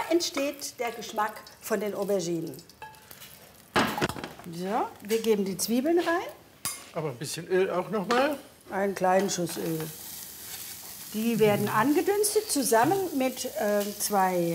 entsteht der Geschmack von den Auberginen. So, wir geben die Zwiebeln rein. Aber ein bisschen Öl auch noch mal. Einen kleinen Schuss Öl. Die werden angedünstet zusammen mit 2